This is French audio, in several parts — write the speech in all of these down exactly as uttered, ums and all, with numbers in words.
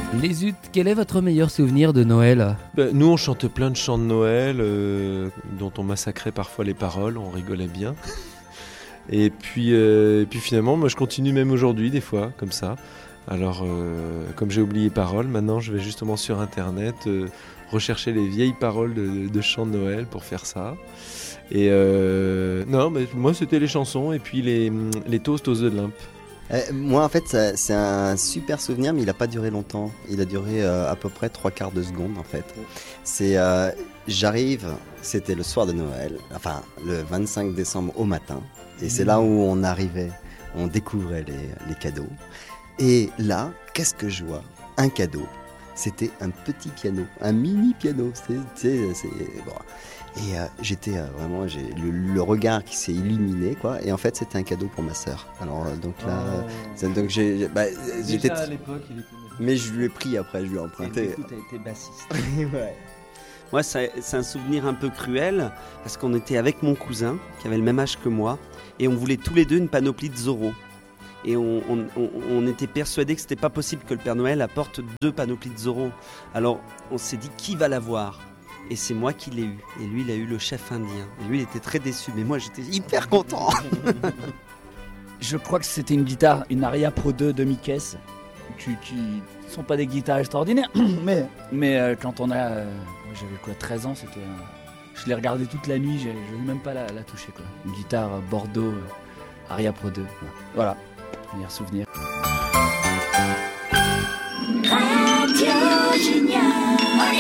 Les Zut, quel est votre meilleur souvenir de Noël ? Ben, nous, on chante plein de chants de Noël euh, dont on massacrait parfois les paroles, on rigolait bien. Et puis, euh, et puis finalement, moi, je continue même aujourd'hui, des fois, comme ça. Alors, euh, comme j'ai oublié les paroles, maintenant, je vais justement sur Internet euh, rechercher les vieilles paroles de, de chants de Noël pour faire ça. Et euh, non, mais moi, c'était les chansons et puis les, les toasts aux œufs de Limpe. Euh, moi, en fait, ça, c'est un super souvenir, mais il n'a pas duré longtemps. Il a duré euh, à peu près trois quarts de seconde, en fait. C'est, euh, j'arrive, c'était le soir de Noël, enfin, le vingt-cinq décembre au matin. Et c'est là où on arrivait, on découvrait les, les cadeaux. Et là, qu'est-ce que je vois ? Un cadeau. C'était un petit piano, un mini piano. C'est, c'est, c'est, bon. Et euh, j'étais euh, vraiment, j'ai le, le regard qui s'est illuminé, quoi. Et en fait, c'était un cadeau pour ma sœur. Alors euh, donc là, Oh. c'est- donc j'ai, bah, j'étais. Déjà à l'époque, il était... Mais je lui ai pris après, je lui ai Et emprunté. du coup, t'as été bassiste. Ouais. Moi, c'est c'est un souvenir un peu cruel parce qu'on était avec mon cousin qui avait le même âge que moi et on voulait tous les deux une panoplie de Zorro. Et on, on, on, on était persuadés que c'était pas possible que le Père Noël apporte deux panoplies de Zorro. Alors on s'est dit qui va l'avoir ? Et c'est moi qui l'ai eu. Et lui, il a eu le chef indien. Et lui, il était très déçu. Mais moi, j'étais hyper content. Je crois que c'était une guitare, une Aria Pro deux demi-caisse, qui, qui sont pas des guitares extraordinaires, mais, mais euh, quand on a, euh, moi, j'avais quoi, treize ans, c'était, un- je l'ai regardé toute la nuit, je n'osais même pas la, la toucher, quoi. Une guitare euh, Bordeaux, euh, Aria Pro deux, voilà, meilleur souvenir.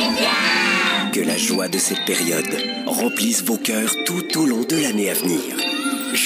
Que la joie de cette période remplisse vos cœurs tout au long de l'année à venir.